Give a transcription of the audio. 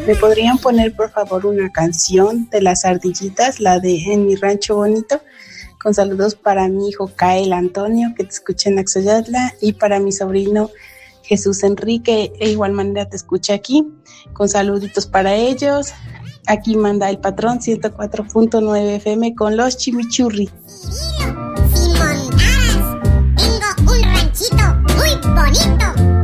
¿Me podrían poner por favor una canción de las ardillitas, la de En mi rancho bonito? Con saludos para mi hijo Kael Antonio, que te escucha en Axoyatla, y para mi sobrino Jesús Enrique, de igual manera te escucha aquí, con saluditos para ellos. Aquí manda el patrón 104.9 FM con los chimichurri. Simón Aras, tengo un ranchito muy bonito.